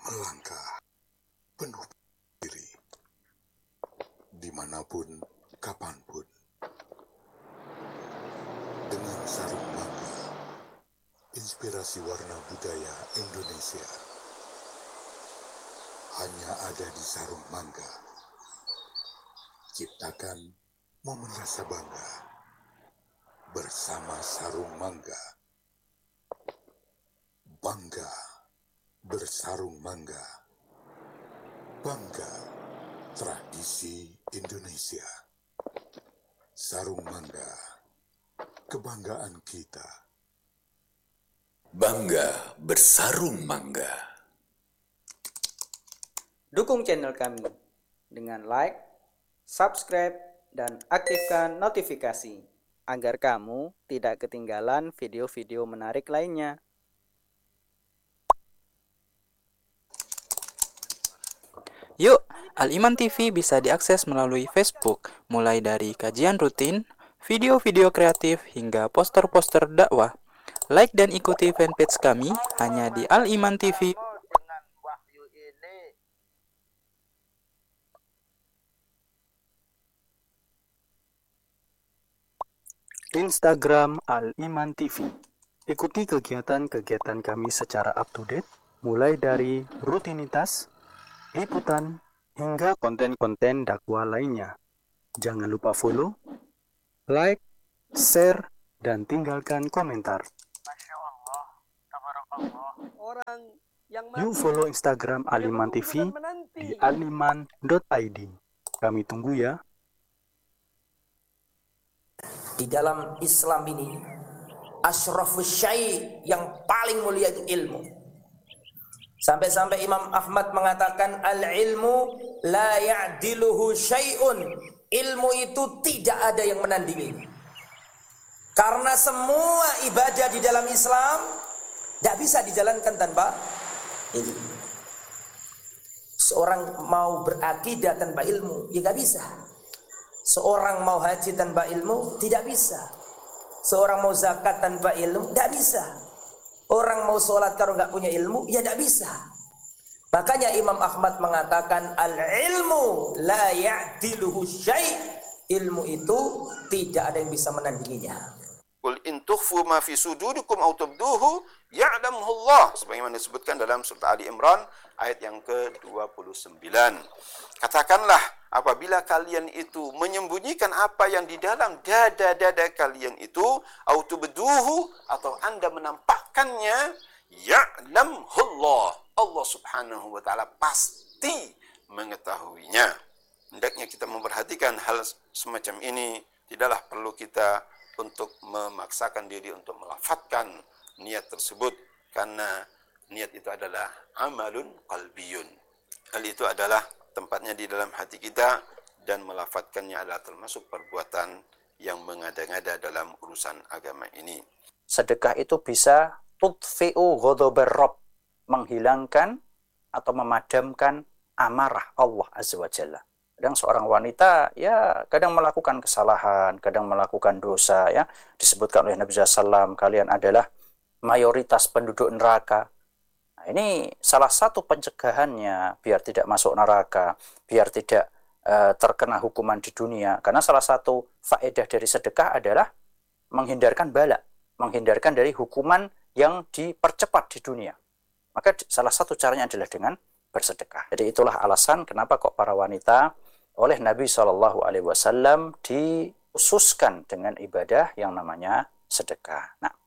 melangkah penuh diri, dimanapun, kapanpun, dengan sarung mangga, inspirasi warna budaya Indonesia hanya ada di sarung mangga. Ciptakan momen rasa bangga bersama sarung mangga. Bangga bersarung mangga. Bangga tradisi Indonesia. Sarung mangga, kebanggaan kita. Bangga bersarung mangga. Dukung channel kami dengan like, subscribe, dan aktifkan notifikasi agar kamu tidak ketinggalan video-video menarik lainnya. Yuk, Al-Iman TV bisa diakses melalui Facebook, mulai dari kajian rutin, video-video kreatif, hingga poster-poster dakwah. Like dan ikuti fanpage kami hanya di Al-Iman TV. Instagram Al-Iman TV. Ikuti kegiatan-kegiatan kami secara up-to-date, mulai dari rutinitas, liputan, hingga konten-konten dakwah lainnya. Jangan lupa follow, like, share, dan tinggalkan komentar. Masya Allah, tabarakallah. Orang yang Yuk follow Instagram Al-Iman TV di aliman.id. Kami tunggu ya. Di dalam Islam ini, asyrafus syai' yang paling mulia itu ilmu. Sampai-sampai Imam Ahmad mengatakan al-ilmu la ya'diluhu syai'un. Ilmu itu tidak ada yang menandingi. Karena semua ibadah di dalam Islam tidak bisa dijalankan tanpa ilmu. Seorang mau berakidah tanpa ilmu, ya tidak bisa. Seorang mau haji tanpa ilmu, tidak bisa. Seorang mau zakat tanpa ilmu, tidak bisa. Orang mau sholat kalau nggak punya ilmu, ya tidak bisa. Makanya Imam Ahmad mengatakan al-ilmu la ya'diluhu syai'. Ilmu itu tidak ada yang bisa menandinginya. Qul in tukhfu ma fi sudurikum aw tubduhu ya'lamuhu Allah, sebagaimana disebutkan dalam surah Ali Imran ayat yang ke-29. Katakanlah, apabila kalian itu menyembunyikan apa yang di dalam dada-dada kalian itu, aw tubduhu, atau Anda menampakkannya, ya'lamuhu Allah, Allah Subhanahu wa taala pasti mengetahuinya. Hendaknya kita memperhatikan hal semacam ini. Tidaklah perlu kita untuk memaksakan diri untuk melafadzkan niat tersebut, karena niat itu adalah amalun qalbiyun. Hal itu adalah tempatnya di dalam hati kita, dan melafadzkannya adalah termasuk perbuatan yang mengada-ngada dalam urusan agama ini. Sedekah itu bisa tudfi'u ghadabar Rabb, menghilangkan atau memadamkan amarah Allah Azza wa Jalla. Kadang seorang wanita ya kadang melakukan kesalahan, kadang melakukan dosa, ya disebutkan oleh Nabi SAW, kalian adalah mayoritas penduduk neraka. Nah, ini salah satu pencegahannya biar tidak masuk neraka, biar tidak terkena hukuman di dunia. Karena salah satu faedah dari sedekah adalah menghindarkan bala, menghindarkan dari hukuman yang dipercepat di dunia. Maka salah satu caranya adalah dengan bersedekah. Jadi itulah alasan kenapa kok para wanita oleh Nabi SAW dikhususkan dengan ibadah yang namanya sedekah. Nah,